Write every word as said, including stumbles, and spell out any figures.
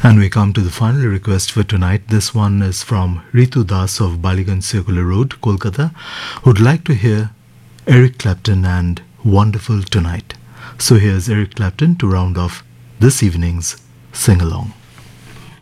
And we come to the final request for tonight. This one is from Ritu Das of Baliganj Circular Road, Kolkata, who'd like to hear Eric Clapton and Wonderful Tonight. So here's Eric Clapton to round off this evening's sing-along.